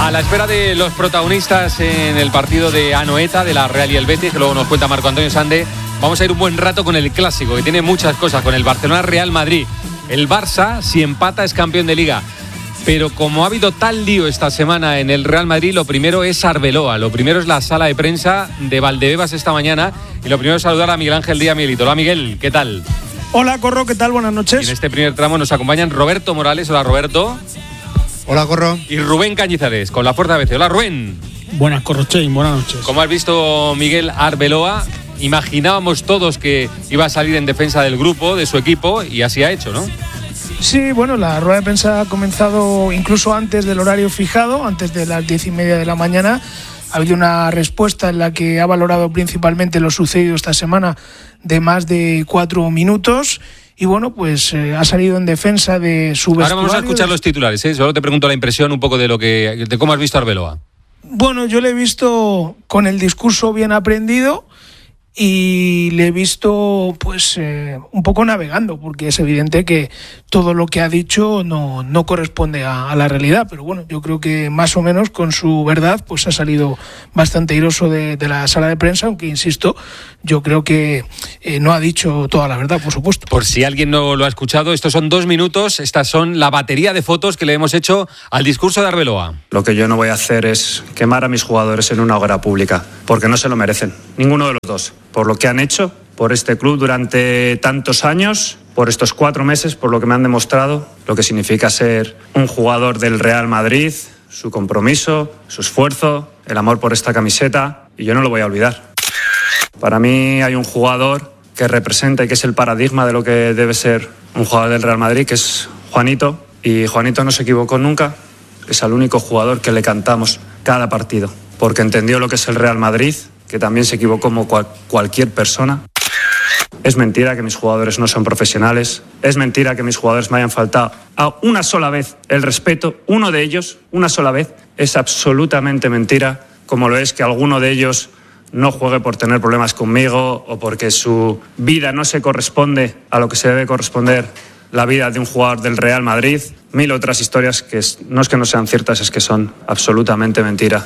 A la espera de los protagonistas en el partido de Anoeta, de la Real y el Betis, que luego nos cuenta Marco Antonio Sande, vamos a ir un buen rato con el clásico, que tiene muchas cosas, con el Barcelona-Real Madrid. El Barça, si empata, es campeón de Liga. Pero como ha habido tal lío esta semana en el Real Madrid, lo primero es Arbeloa, lo primero es la sala de prensa de Valdebebas esta mañana, y lo primero es saludar a Miguel Ángel Díaz Miguelito. Hola Miguel, ¿qué tal? Hola Corro, ¿qué tal? Buenas noches. Y en este primer tramo nos acompañan Roberto Morales. Hola Roberto. Hola Corro. Y Rubén Cañizares, con la Fuerza ABC. Hola Rubén. Buenas Corrochein, buenas noches. Como has visto, Miguel, Arbeloa, imaginábamos todos que iba a salir en defensa del grupo, de su equipo, y así ha hecho, ¿no? Sí, bueno, la rueda de prensa ha comenzado incluso antes del horario fijado, antes de las 10:30 de la mañana. Ha habido una respuesta en la que ha valorado principalmente lo sucedido esta semana de más de 4 minutos. Y bueno, pues ha salido en defensa de su vestuario. Ahora vamos a escuchar los titulares, ¿eh? Solo te pregunto la impresión un poco de cómo has visto a Arbeloa. Bueno, yo le he visto con el discurso bien aprendido y le he visto pues un poco navegando, porque es evidente que todo lo que ha dicho no corresponde a la realidad, pero bueno, yo creo que más o menos con su verdad pues ha salido bastante airoso de la sala de prensa, aunque insisto, yo creo que no ha dicho toda la verdad, por supuesto. Por si alguien no lo ha escuchado, estos son 2 minutos, estas son la batería de fotos que le hemos hecho al discurso de Arbeloa. Lo que yo no voy a hacer es quemar a mis jugadores en una hoguera pública, porque no se lo merecen, ninguno de los dos, por lo que han hecho por este club durante tantos años, por estos 4 meses, por lo que me han demostrado, lo que significa ser un jugador del Real Madrid, su compromiso, su esfuerzo, el amor por esta camiseta, y yo no lo voy a olvidar. Para mí hay un jugador que representa y que es el paradigma de lo que debe ser un jugador del Real Madrid, que es Juanito, y Juanito no se equivocó nunca, es el único jugador que le cantamos cada partido, porque entendió lo que es el Real Madrid, que también se equivocó como cualquier persona. Es mentira que mis jugadores no son profesionales, es mentira que mis jugadores me hayan faltado a una sola vez el respeto, uno de ellos, una sola vez, es absolutamente mentira, como lo es que alguno de ellos no juegue por tener problemas conmigo o porque su vida no se corresponde a lo que se debe corresponder la vida de un jugador del Real Madrid. 1000 otras historias que no es que no sean ciertas, es que son absolutamente mentira.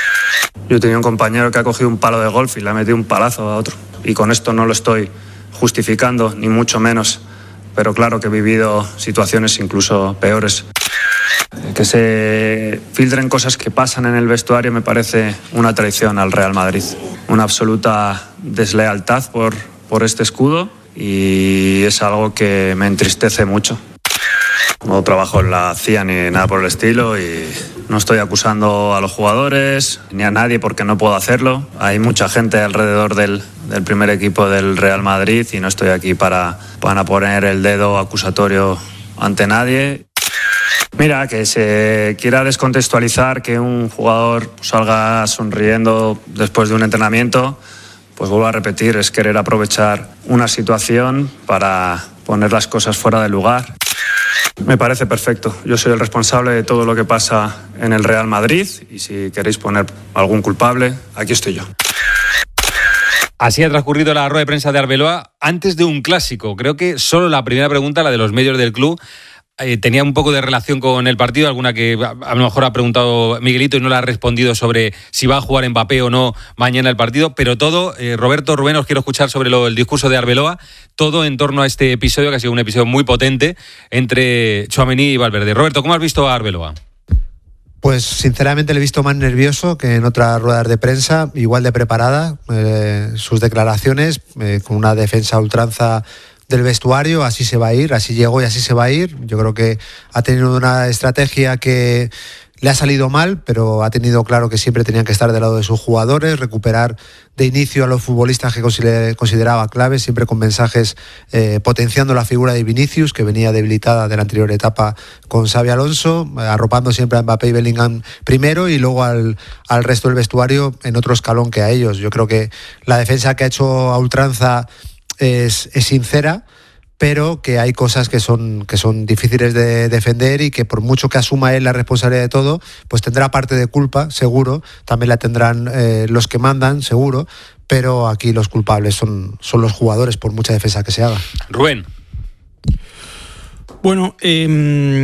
Yo tenía un compañero que ha cogido un palo de golf y le ha metido un palazo a otro. Y con esto no lo estoy justificando, ni mucho menos. Pero claro que he vivido situaciones incluso peores. Que se filtren cosas que pasan en el vestuario me parece una traición al Real Madrid. Una absoluta deslealtad por este escudo y es algo que me entristece mucho. No trabajo en la CIA ni nada por el estilo y no estoy acusando a los jugadores ni a nadie porque no puedo hacerlo. Hay mucha gente alrededor del primer equipo del Real Madrid y no estoy aquí para poner el dedo acusatorio ante nadie. Mira, que se quiera descontextualizar que un jugador salga sonriendo después de un entrenamiento, pues vuelvo a repetir, es querer aprovechar una situación para poner las cosas fuera de lugar. Me parece perfecto. Yo soy el responsable de todo lo que pasa en el Real Madrid y si queréis poner algún culpable, aquí estoy yo. Así ha transcurrido la rueda de prensa de Arbeloa antes de un clásico. Creo que solo la primera pregunta, la de los medios del club, tenía un poco de relación con el partido, alguna que a lo mejor ha preguntado Miguelito y no le ha respondido sobre si va a jugar Mbappé o no mañana el partido, pero todo, Roberto, Rubén, os quiero escuchar sobre el discurso de Arbeloa, todo en torno a este episodio, que ha sido un episodio muy potente entre Tchouaméni y Valverde. Roberto, ¿cómo has visto a Arbeloa? Pues sinceramente le he visto más nervioso que en otras ruedas de prensa, igual de preparada, sus declaraciones, con una defensa a ultranza del vestuario, así se va a ir, así llegó y así se va a ir. Yo creo que ha tenido una estrategia que le ha salido mal, pero ha tenido claro que siempre tenían que estar del lado de sus jugadores, recuperar de inicio a los futbolistas que consideraba claves, siempre con mensajes potenciando la figura de Vinicius, que venía debilitada de la anterior etapa con Xabi Alonso, arropando siempre a Mbappé y Bellingham primero y luego al resto del vestuario en otro escalón que a ellos. Yo creo que la defensa que ha hecho a ultranza es sincera, pero que hay cosas que son difíciles de defender y que por mucho que asuma él la responsabilidad de todo, pues tendrá parte de culpa, seguro, también la tendrán los que mandan, seguro, pero aquí los culpables son los jugadores, por mucha defensa que se haga. Rubén. Bueno,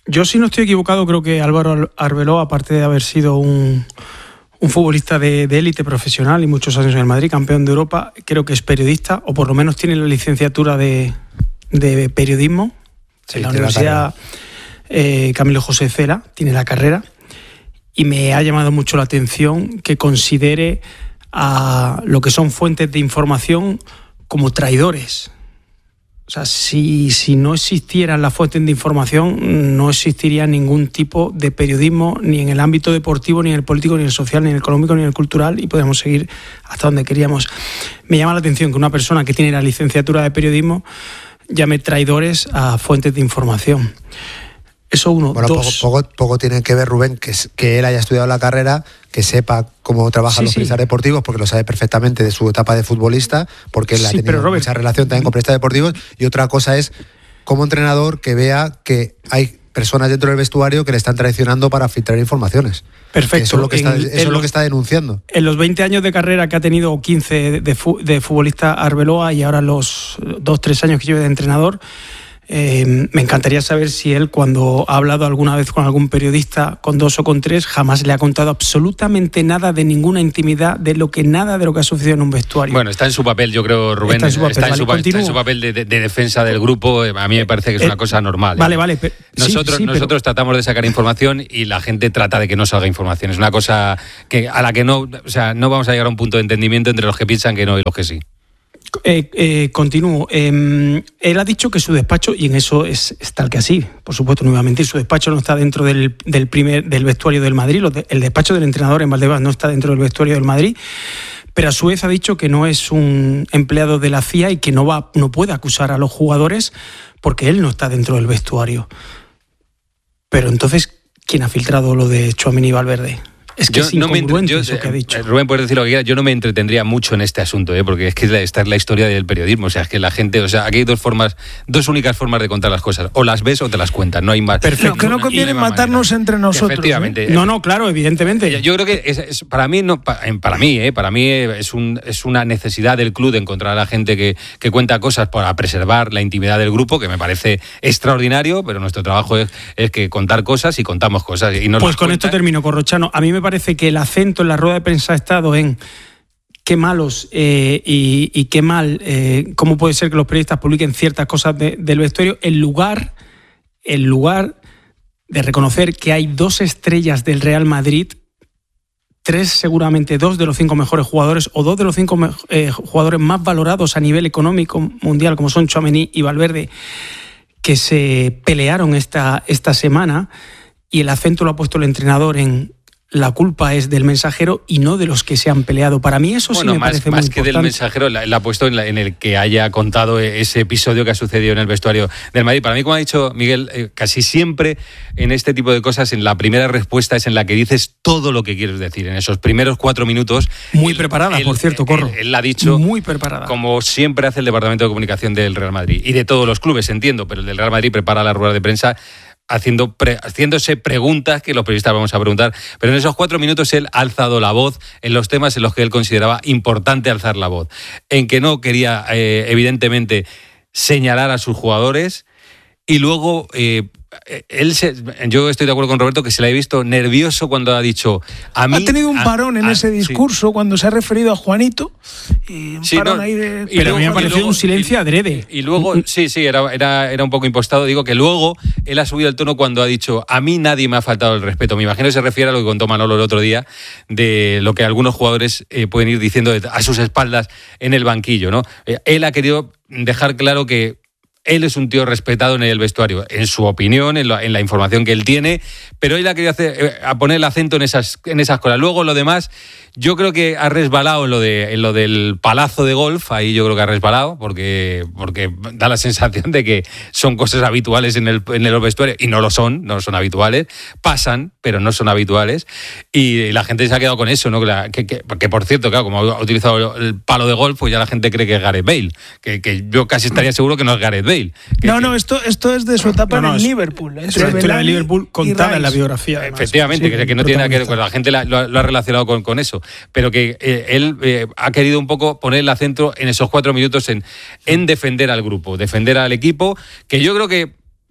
Yo, si no estoy equivocado, creo que Álvaro Arbeloa, aparte de haber sido un futbolista de élite profesional y muchos años en el Madrid, campeón de Europa, creo que es periodista, o por lo menos tiene la licenciatura de periodismo en la Universidad Camilo José Cela, tiene la carrera, y me ha llamado mucho la atención que considere a lo que son fuentes de información como traidores. O sea, si no existieran las fuentes de información, no existiría ningún tipo de periodismo, ni en el ámbito deportivo, ni en el político, ni en el social, ni en el económico, ni en el cultural, y podemos seguir hasta donde queríamos. Me llama la atención que una persona que tiene la licenciatura de periodismo llame traidores a fuentes de información. Eso uno. Bueno, dos. Poco tiene que ver, Rubén, que él haya estudiado la carrera, que sepa cómo trabajan los periodistas deportivos, porque lo sabe perfectamente de su etapa de futbolista, porque él ha tenido mucha relación también con periodistas deportivos. Y otra cosa es, como entrenador, que vea que hay personas dentro del vestuario que le están traicionando para filtrar informaciones. Perfecto. Eso es lo que está denunciando. En los 20 años de carrera que ha tenido, 15 de futbolista Arbeloa, y ahora los 2-3 años que lleva de entrenador, me encantaría saber si él, cuando ha hablado alguna vez con algún periodista, con 2 o con 3, jamás le ha contado absolutamente nada de ninguna intimidad, nada de lo que ha sucedido en un vestuario. Bueno, está en su papel, yo creo, Rubén. Está en su papel de defensa del grupo. A mí me parece que es una cosa normal. Vale. Nosotros tratamos de sacar información y la gente trata de que no salga información. Es una cosa a la que no vamos a llegar a un punto de entendimiento entre los que piensan que no y los que sí. Continúo. Él ha dicho que su despacho, y en eso es tal que así, por supuesto, no iba a mentir, su despacho no está dentro del vestuario del Madrid, el despacho del entrenador en Valdebebas no está dentro del vestuario del Madrid, pero a su vez ha dicho que no es un empleado de la CIA y que no puede acusar a los jugadores porque él no está dentro del vestuario. Pero entonces, ¿quién ha filtrado lo de Tchouaméni y Valverde? Es que es incongruente eso que ha dicho. Rubén, puedes decir lo que quieras, yo no me entretendría mucho en este asunto, porque es que esta es la historia del periodismo. O sea, es que la gente, aquí hay dos únicas formas de contar las cosas. O las ves o te las cuentan, no hay más. Perfecto. Que no conviene matarnos entre nosotros. Efectivamente. No, claro, evidentemente. Yo creo que para mí es una necesidad del club de encontrar a la gente que cuenta cosas para preservar la intimidad del grupo, que me parece extraordinario, pero nuestro trabajo es que contar cosas y contamos cosas. Y pues con esto termino, Corrochano. A mí me parece que el acento en la rueda de prensa ha estado en qué malos y qué mal, cómo puede ser que los periodistas publiquen ciertas cosas del vestuario, en lugar de reconocer que hay 2 estrellas del Real Madrid, 3 seguramente, 2 de los 5 mejores jugadores o 2 de los 5 jugadores más valorados a nivel económico mundial, como son Tchouaméni y Valverde, que se pelearon esta semana, y el acento lo ha puesto el entrenador en la culpa es del Mensajero y no de los que se han peleado. Para mí eso sí me parece muy importante. Más que del Mensajero, la ha puesto en el que haya contado ese episodio que ha sucedido en el vestuario del Madrid. Para mí, como ha dicho Miguel, casi siempre en este tipo de cosas, en la primera respuesta es en la que dices todo lo que quieres decir. En esos primeros 4 minutos... Muy preparada, por cierto, Corro. Él la ha dicho... Muy preparada. Como siempre hace el Departamento de Comunicación del Real Madrid. Y de todos los clubes, entiendo, pero el del Real Madrid prepara la rueda de prensa haciéndose preguntas que los periodistas vamos a preguntar, pero en esos 4 minutos él ha alzado la voz en los temas en los que él consideraba importante alzar la voz, en que no quería evidentemente señalar a sus jugadores, y luego yo estoy de acuerdo con Roberto que se le ha visto nervioso cuando ha dicho ha tenido un parón en ese discurso, cuando se ha referido a Juanito, y un parón ahí de... Pero a mí me pareció un silencio adrede. Y luego, era un poco impostado. Digo que luego él ha subido el tono cuando ha dicho a mí nadie me ha faltado el respeto. Me imagino que se refiere a lo que contó Manolo el otro día, de lo que algunos jugadores pueden ir diciendo a sus espaldas en el banquillo, ¿no? Él ha querido dejar claro que él es un tío respetado en el vestuario, en su opinión, en la información que él tiene, pero él ha querido poner el acento en esas cosas. Luego lo demás, yo creo que ha resbalado en lo del palazo de golf, ahí yo creo que ha resbalado, porque da la sensación de que son cosas habituales en el vestuario, y no son habituales, pasan, pero no son habituales, y la gente se ha quedado con eso, ¿no? Que por cierto, claro, como ha utilizado el palo de golf, pues ya la gente cree que es Gareth Bale, que yo casi estaría seguro que no es Gareth Bale. Esto es de su etapa en el Liverpool. Es la historia de Liverpool contada en la biografía. Además. Efectivamente, que no tiene nada que ver con la gente, lo ha relacionado con eso. Pero que él ha querido un poco poner el acento en esos 4 minutos en defender al grupo, defender al equipo, que yo creo que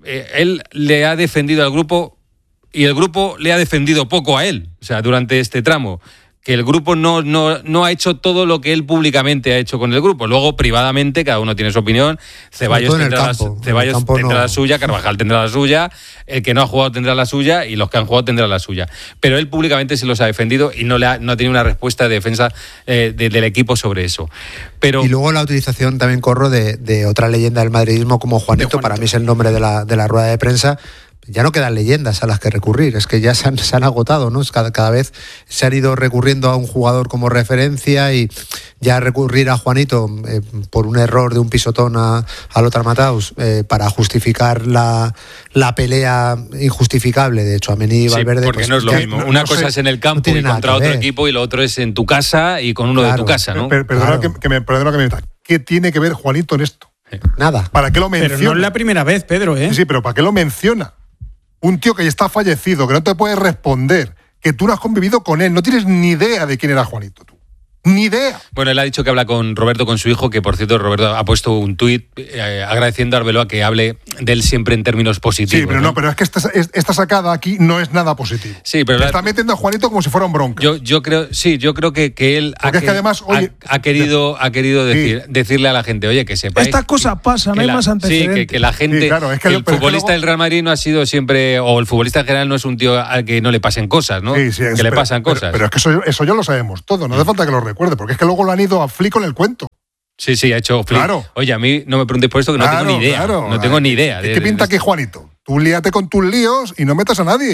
él le ha defendido al grupo y el grupo le ha defendido poco a él, o sea, durante este tramo. Que el grupo no ha hecho todo lo que él públicamente ha hecho con el grupo. Luego, privadamente, cada uno tiene su opinión. Ceballos tendrá la suya, Carvajal tendrá la suya, el que no ha jugado tendrá la suya y los que han jugado tendrán la suya. Pero él públicamente sí los ha defendido y no ha tenido una respuesta de defensa del equipo sobre eso. Pero... Y luego la utilización también, Corro, de otra leyenda del madridismo como Juanito, para mí es el nombre de la rueda de prensa. Ya no quedan leyendas a las que recurrir, es que ya se han agotado, ¿no? Cada vez se han ido recurriendo a un jugador como referencia y ya recurrir a Juanito por un error de un pisotón a Lothar Matthaus para justificar la pelea injustificable de Tchouaméni y Valverde. Sí, porque pues, no es lo mismo. Una cosa es en el campo y contra otro equipo y lo otro es en tu casa y con uno de tu casa, ¿no? Perdona que me meta. ¿Qué tiene que ver Juanito en esto? Nada. ¿Para qué lo menciona? Pero no es la primera vez, Pedro, ¿eh? Sí, pero ¿para qué lo menciona? Un tío que ya está fallecido, que no te puede responder, que tú no has convivido con él, no tienes ni idea de quién era Juanito, tú. Ni idea. Bueno, él ha dicho que habla con Roberto, con su hijo, que por cierto Roberto ha puesto un tuit agradeciendo a Arbeloa que hable de él siempre en términos positivos. Sí, pero no, pero es que esta sacada aquí no es nada positivo. Sí, pero le está metiendo a Juanito como si fuera un bronca. Yo creo que él ha querido decirle a la gente, oye, que sepáis. Estas cosas pasan, hay más antecedentes. Sí, que la gente, claro, el futbolista del Real Madrid no ha sido siempre, o el futbolista en general no es un tío al que no le pasen cosas, ¿no? Sí, que le pasan cosas. Pero es que eso ya lo sabemos todo, no hace falta que lo recuerde, porque es que luego lo han ido a Flick con el cuento. Sí, ha hecho Flick. Claro. Oye, a mí no me preguntéis por esto, que no tengo ni idea. Claro. No tengo ni idea. ¿Qué pinta aquí, Juanito? Tú líate con tus líos y no metas a nadie.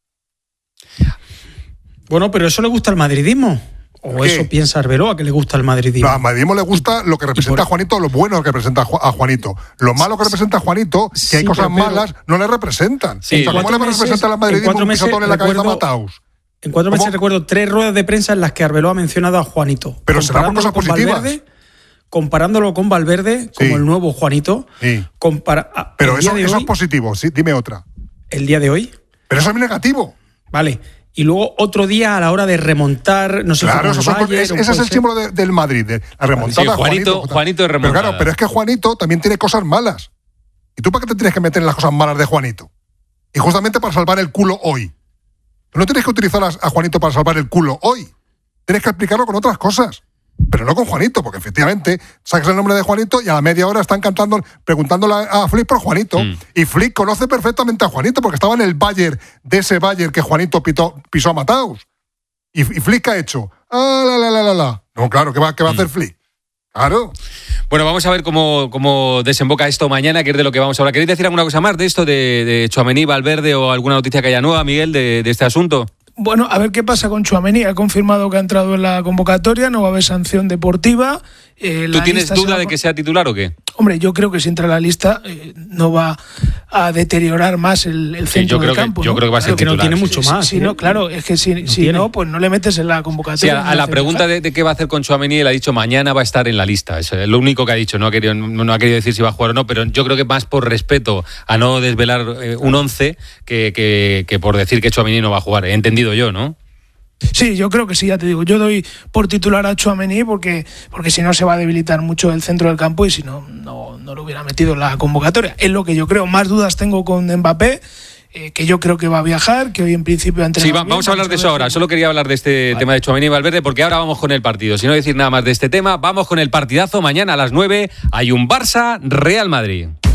Bueno, pero ¿eso le gusta al madridismo? ¿O ¿Qué? eso piensa Arbeloa que le gusta al madridismo? No, al madridismo le gusta lo que representa a Juanito, lo bueno que representa a Juanito. Lo malo que representa a Juanito, que hay cosas malas, no le representan. Sí, o sea, ¿cómo le representa al madridismo un pisotón en la cabeza a Matthaus? En 4 meses recuerdo 3 ruedas de prensa en las que Arbeloa ha mencionado a Juanito. Pero será por cosas positivas. Comparándolo con Valverde, como el nuevo Juanito. Sí. Pero eso es positivo, sí, dime otra. ¿El día de hoy? Pero eso es negativo. Vale. Y luego otro día a la hora de remontar, no sé si claro, ese es el símbolo del Madrid, de la remontada. Sí, Juanito es remontada. Pero es que Juanito también tiene cosas malas. ¿Y tú para qué te tienes que meter en las cosas malas de Juanito? Y justamente para salvar el culo hoy. Tú no tienes que utilizar a Juanito para salvar el culo hoy. Tienes que explicarlo con otras cosas. Pero no con Juanito, porque efectivamente sacas el nombre de Juanito y a la media hora están preguntándole a Flick por Juanito. Y Flick conoce perfectamente a Juanito porque estaba en el Bayern, de ese Bayern que Juanito pisó a Matthaus. Y Flick ¿qué ha hecho? No, claro, ¿qué va a hacer Flick? Claro. Bueno, vamos a ver cómo desemboca esto mañana, que es de lo que vamos a hablar. ¿Queréis decir alguna cosa más de esto, de Tchouaméni, Valverde o alguna noticia que haya nueva, Miguel, de este asunto? Bueno, a ver qué pasa con Tchouaméni. Ha confirmado que ha entrado en la convocatoria, no va a haber sanción deportiva. ¿Tú tienes duda de que sea titular o qué? Hombre, yo creo que si entra a la lista no va a deteriorar más el centro del campo. Yo creo que va a ser titular. Que no tiene mucho más. Sí, no, claro, es que si no, pues no le metes en la convocatoria. Sí, a la pregunta de qué va a hacer con Tchouaméni, él ha dicho mañana va a estar en la lista. Eso es lo único que ha dicho. No ha querido decir si va a jugar o no, pero yo creo que más por respeto a no desvelar un 11 que por decir que Tchouaméni no va a jugar. He entendido yo, ¿no? Sí, yo creo que sí, ya te digo. Yo doy por titular a Tchouaméni porque si no se va a debilitar mucho el centro del campo y si no lo hubiera metido en la convocatoria. Es lo que yo creo. Más dudas tengo con Mbappé, que yo creo que va a viajar, que hoy en principio ha entrenado. Sí, vamos a hablar de eso ahora. Solo quería hablar de este tema de Tchouaméni y Valverde porque ahora vamos con el partido. Si no decir nada más de este tema, vamos con el partidazo. Mañana a las 9 hay un Barça-Real Madrid.